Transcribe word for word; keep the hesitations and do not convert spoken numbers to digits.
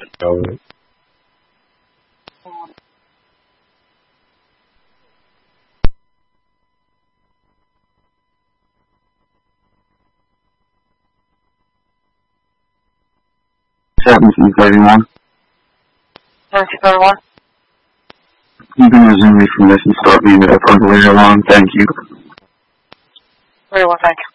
Over. seven two thirty-one. seven two thirty-one. You can resume me from this and start me at a later on. Thank you. Very well, thank you.